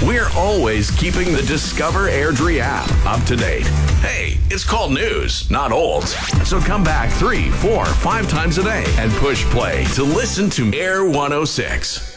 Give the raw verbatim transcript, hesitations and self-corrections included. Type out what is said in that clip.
We're always keeping the Discover Airdrie app up to date. Hey, it's called news, not old. So come back three, four, five times a day and push play to listen to Air one oh six.